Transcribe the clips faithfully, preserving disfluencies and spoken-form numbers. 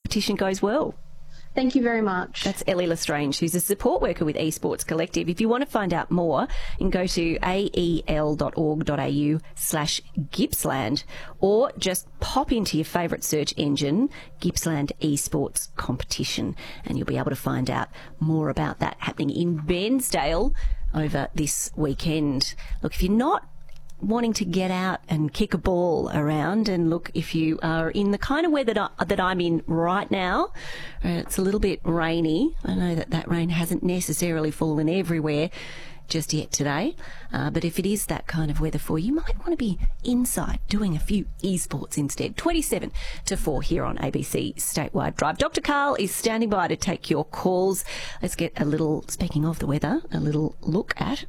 competition goes well. Thank you very much. That's Ellie Lestrange, who's a support worker with Esports Collective. If you want to find out more, you can go to ael.org.au slash Gippsland or just pop into your favourite search engine, Gippsland Esports Competition, and you'll be able to find out more about that happening in Bairnsdale over this weekend. Look, if you're not wanting to get out and kick a ball around, and look, if you are in the kind of weather that, I, that I'm in right now, uh, it's a little bit rainy. I know that that rain hasn't necessarily fallen everywhere just yet today, uh, but if it is that kind of weather for you, you might want to be inside doing a few esports instead. twenty-seven to four here on A B C Statewide Drive. Doctor Carl is standing by to take your calls. Let's get a little, speaking of the weather, a little look at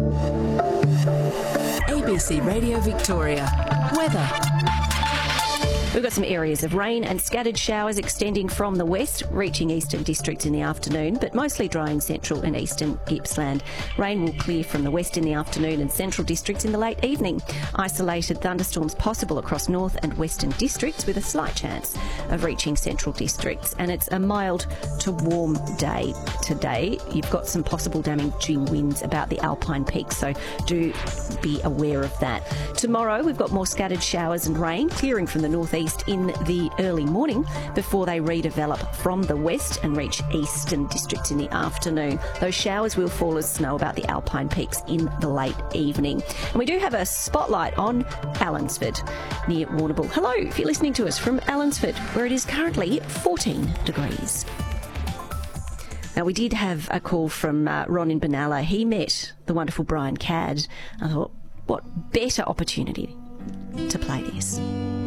A B C Radio Victoria. Weather. We've got some areas of rain and scattered showers extending from the west, reaching eastern districts in the afternoon, but mostly dry in central and eastern Gippsland. Rain will clear from the west in the afternoon and central districts in the late evening. Isolated thunderstorms possible across north and western districts with a slight chance of reaching central districts. And it's a mild to warm day today. You've got some possible damaging winds about the Alpine peaks, so do be aware of that. Tomorrow we've got more scattered showers and rain clearing from the northeast in the early morning before they redevelop from the west and reach eastern districts in the afternoon. Those showers will fall as snow about the Alpine peaks in the late evening. And we do have a spotlight on Allensford near Warrnambool. Hello, if you're listening to us from Allensford, where it is currently fourteen degrees. Now, we did have a call from uh, Ron in Benalla. He met the wonderful Brian Cadd. I thought, what better opportunity to play this?